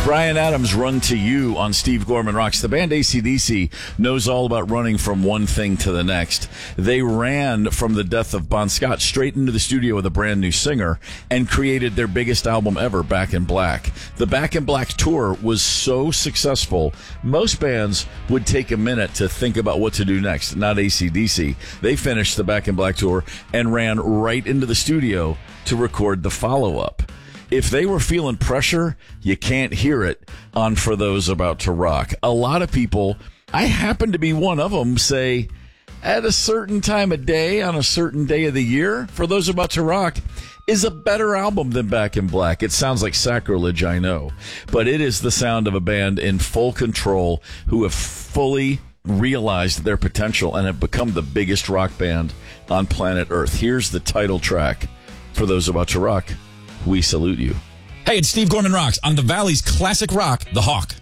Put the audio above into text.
Bryan Adams, Run to You on Steve Gorman Rocks. The band AC/DC knows all about running from one thing to the next. They ran from the death of Bon Scott straight into the studio with a brand new singer and created their biggest album ever, Back in Black. The Back in Black tour was so successful, most bands would take a minute to think about what to do next. Not AC/DC. They finished the Back in Black tour and ran right into the studio to record the follow-up. If they were feeling pressure, you can't hear it on For Those About to Rock. A lot of people, I happen to be one of them, say at a certain time of day, on a certain day of the year, For Those About to Rock is a better album than Back in Black. It sounds like sacrilege, I know, but it is the sound of a band in full control who have fully realized their potential and have become the biggest rock band on planet Earth. Here's the title track, For Those About to Rock. We salute you. Hey, it's Steve Gorman Rocks on the Valley's classic rock, The Hawk.